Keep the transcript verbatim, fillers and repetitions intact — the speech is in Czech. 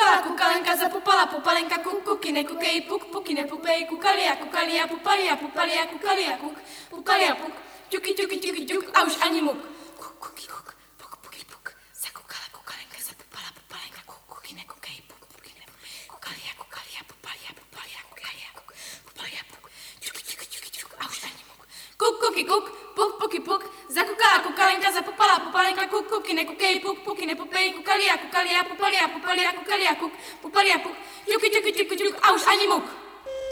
Zakukala kukalenka, zapupala pupalenka, kuk kukine kukej, puk pukine pupej, kukalia kukalia, pupalia pupalia, kukalia kuk, pukalia puk, ťuky ťuky ťuky ťuk a už ani muk. Kuk kuky kuk, puk puky puk, zakukala kukalenka, zapupala pupalenka, kuk kukine kukej, puk pukine kukalia kukalia, pupalia pupalia, kukalia kuk, pupalia puk, ťuky ťuky ťuky ťuk a už ani muk. Kuk kuky kuk, puk puky puk, zakukala kukalenka, zapupala pupalenka, kuk kukine kukej, puk pukine pupej, kukalia kukalia, pupalia pupalia, kukalia kuk, pupalia puk, ťuky ťuky ťuky ťuk a už ani muk.